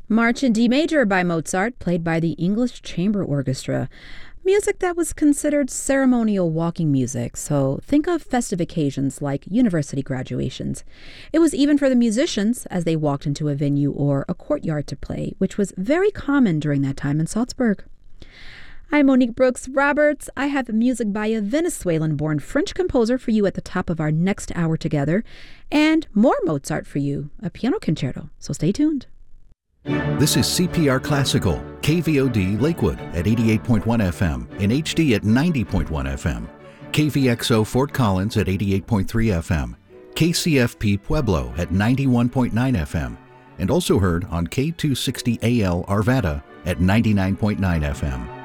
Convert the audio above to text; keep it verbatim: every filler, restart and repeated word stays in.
March in D Major by Mozart, played by the English Chamber Orchestra. Music that was considered ceremonial walking music, so think of festive occasions like university graduations. It was even for the musicians as they walked into a venue or a courtyard to play, which was very common during that time in Salzburg. I'm Monique Brooks Roberts. I have music by a Venezuelan-born French composer for you at the top of our next hour together, and more Mozart for you, a piano concerto, so stay tuned. This is C P R Classical, K V O D Lakewood at eighty-eight point one F M, in H D at ninety point one F M, K V X O Fort Collins at eighty-eight point three F M, K C F P Pueblo at ninety-one point nine F M, and also heard on K two sixty A L Arvada at ninety-nine point nine F M.